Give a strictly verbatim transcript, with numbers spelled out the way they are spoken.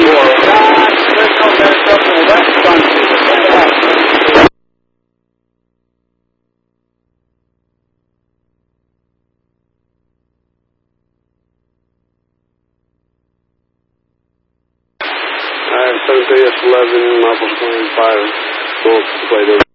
seven three S eleven, Michael twenty-five, go play those.